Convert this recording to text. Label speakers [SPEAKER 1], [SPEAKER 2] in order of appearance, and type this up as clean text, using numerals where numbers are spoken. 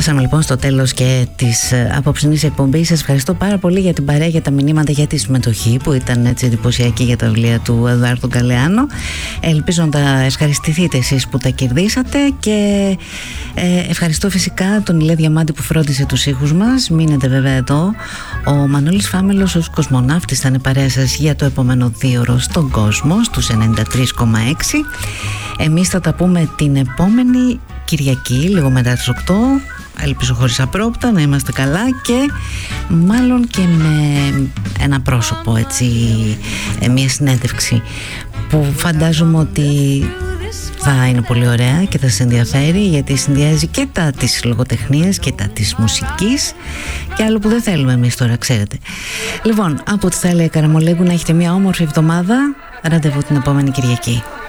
[SPEAKER 1] Φτάσαμε λοιπόν στο τέλος και της απόψινής εκπομπής. Σας ευχαριστώ πάρα πολύ για την παρέα, για τα μηνύματα, για τη συμμετοχή που ήταν έτσι εντυπωσιακή για τα βιβλία του Εδουάρδου Γκαλεάνο. Ελπίζω να τα ευχαριστηθείτε εσείς που τα κερδίσατε και ευχαριστώ φυσικά τον Ηλία Διαμάντη που φρόντισε τους ήχους μας. Μείνετε βέβαια εδώ. Ο Μανώλης Φάμελος ως κοσμοναύτης θα είναι παρέα σας για το επόμενο 2ωρο στον κόσμο, στους 93,6. Εμείς θα τα πούμε την επόμενη Κυριακή, λίγο μετά τις 8. Ελπίζω χωρίς απρόπτα, να είμαστε καλά και μάλλον και με ένα πρόσωπο, έτσι, μια συνέντευξη που φαντάζομαι ότι θα είναι πολύ ωραία και θα σας ενδιαφέρει, γιατί συνδυάζει και τα της λογοτεχνίας και τα της μουσικής και άλλο που δεν θέλουμε εμείς τώρα, ξέρετε. Λοιπόν, από τη Θάλια Καραμολέγκου να έχετε μια όμορφη εβδομάδα. Ραντεβού την επόμενη Κυριακή.